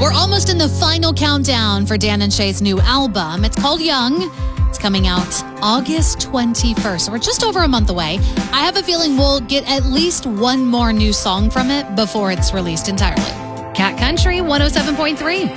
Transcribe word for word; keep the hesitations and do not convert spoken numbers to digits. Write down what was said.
We're almost in the final countdown for Dan and Shay's new album. It's called Young. It's coming out August twenty-first. So we're just over a month away. I have a feeling we'll get at least one more new song from it before it's released entirely. Cat Country one oh seven point three.